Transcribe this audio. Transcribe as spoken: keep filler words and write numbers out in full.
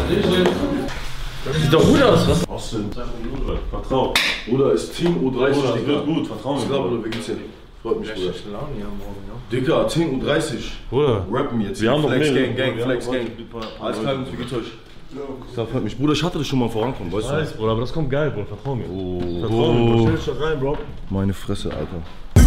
Das sieht doch gut aus, was? Austin, vertrau. Bruder, ist Team U dreißig, Bruder, Digga. wird gut, vertrau mir. Ich glaube, Bruder, wie geht's dir? Freut mich, Bruder. Laune hier morgen, ja. Digga, Team U dreißig. Bruder, Rappen jetzt. wir haben noch Flex mehr. Gang, Gang, Flex Gang. Alles klar, wie geht's euch? Das freut mich. Bruder, ich hatte das schon mal vorankommen, weißt du? Weiß, Bruder, aber das kommt geil, Bruder, vertrau mir. Oh, Vertrau mir, Bruder, stell dich da rein, Bro. Meine Fresse, Alter.